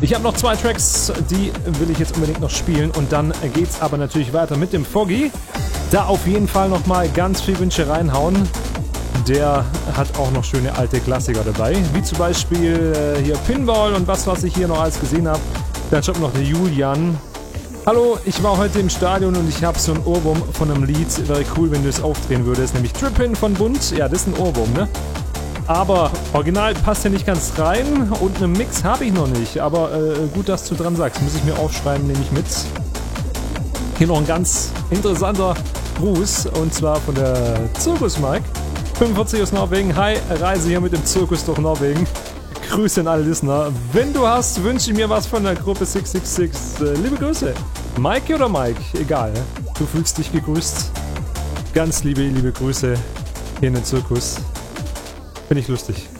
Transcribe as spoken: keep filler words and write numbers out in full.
Ich habe noch zwei Tracks, die will ich jetzt unbedingt noch spielen. Und dann geht's aber natürlich weiter mit dem Foggy. Da auf jeden Fall nochmal ganz viel Wünsche reinhauen. Der hat auch noch schöne alte Klassiker dabei. Wie zum Beispiel äh, hier Pinball und was, was ich hier noch alles gesehen habe. Dann schaut noch der Julian. Hallo, ich war heute im Stadion und ich habe so einen Ohrwurm von einem Lied. Wäre cool, wenn du es aufdrehen würdest. Nämlich Trippin' von Bund. Ja, das ist ein Ohrwurm, ne? Aber original passt ja nicht ganz rein und einen Mix habe ich noch nicht. Aber äh, gut, dass du dran sagst. Muss ich mir aufschreiben, nehme ich mit. Hier noch ein ganz interessanter Gruß und zwar von der Zirkus Mike. fünfundvierzig aus Norwegen. Hi, Reise hier mit dem Zirkus durch Norwegen. Grüße an alle Listener. Wenn du hast, wünsche ich mir was von der Gruppe sechs sechs sechs. Äh, liebe Grüße. Mike oder Mike? Egal. Du fühlst dich gegrüßt. Ganz liebe, liebe Grüße hier in den Zirkus. Finde ich lustig.